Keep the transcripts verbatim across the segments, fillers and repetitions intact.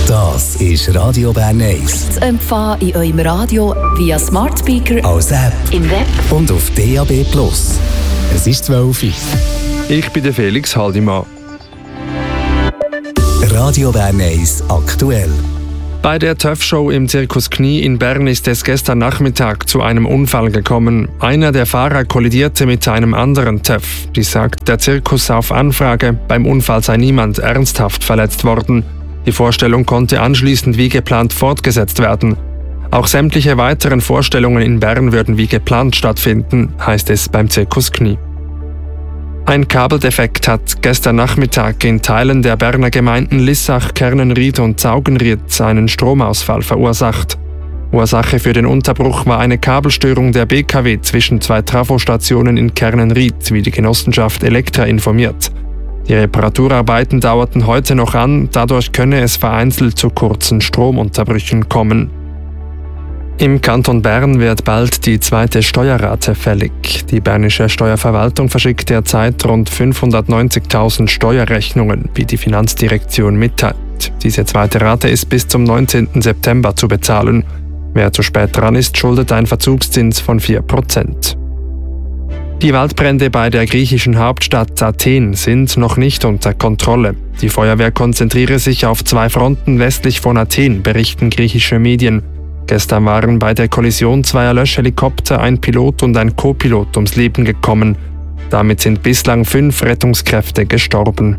Das ist Radio Bern eins. Zu empfangen in eurem Radio via Smart Speaker, als App im Web und auf D A B Plus. Es ist zwölf Uhr. Ich bin der Felix Haldimann. Radio Bern eins aktuell. Bei der T Ö F-Show im Zirkus Knie in Bern ist es gestern Nachmittag zu einem Unfall gekommen. Einer der Fahrer kollidierte mit einem anderen T Ö F. Dies sagt der Zirkus auf Anfrage. Beim Unfall sei niemand ernsthaft verletzt worden. Die Vorstellung konnte anschließend wie geplant fortgesetzt werden. Auch sämtliche weiteren Vorstellungen in Bern würden wie geplant stattfinden, heißt es beim Zirkus Knie. Ein Kabeldefekt hat gestern Nachmittag in Teilen der Berner Gemeinden Lissach, Kernenried und Zaugenried einen Stromausfall verursacht. Ursache für den Unterbruch war eine Kabelstörung der B K W zwischen zwei Trafostationen in Kernenried, wie die Genossenschaft Elektra informiert. Die Reparaturarbeiten dauerten heute noch an, dadurch könne es vereinzelt zu kurzen Stromunterbrüchen kommen. Im Kanton Bern wird bald die zweite Steuerrate fällig. Die bernische Steuerverwaltung verschickt derzeit rund fünfhundertneunzigtausend Steuerrechnungen, wie die Finanzdirektion mitteilt. Diese zweite Rate ist bis zum neunzehnten September zu bezahlen. Wer zu spät dran ist, schuldet einen Verzugszins von vier Prozent. Die Waldbrände bei der griechischen Hauptstadt Athen sind noch nicht unter Kontrolle. Die Feuerwehr konzentriere sich auf zwei Fronten westlich von Athen, berichten griechische Medien. Gestern waren bei der Kollision zweier Löschhelikopter ein Pilot und ein Co-Pilot ums Leben gekommen. Damit sind bislang fünf Rettungskräfte gestorben.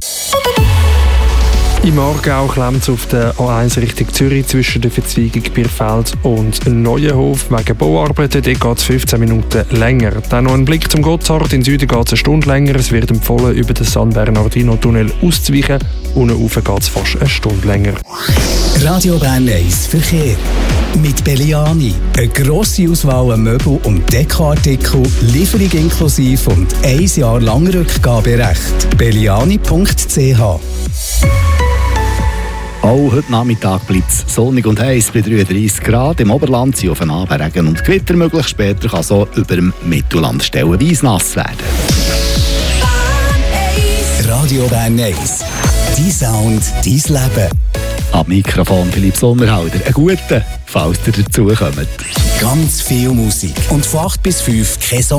Im Aargau klemmt es auf der A eins Richtung Zürich zwischen der Verzweigung Bierfeld und Neuenhof. Wegen Bauarbeiten geht es fünfzehn Minuten länger. Dann noch ein Blick zum Gotthard. In Süden geht es eine Stunde länger. Es wird empfohlen, über den San Bernardino-Tunnel auszuweichen. Unten rauf geht es fast eine Stunde länger. Radio Bern eins Verkehr. Mit Belliani. Eine grosse Auswahl an Möbel- und Dekoartikel, Lieferung inklusive und ein Jahr lang Rückgaberecht. belliani punkt c h. Auch heute Nachmittag bleibt es sonnig und heiß bei dreiunddreissig Grad. Im Oberland sind auf den Abend Regen und Gewitter möglich. Später kann so über dem Mittelland stellenweise nass werden. Radio Bern eins. Dein Sound, dein Leben. Am Mikrofon Philipp Sommerhalder. Einen guten, falls ihr dazu kommt. Ganz viel Musik. Und von acht bis fünf kein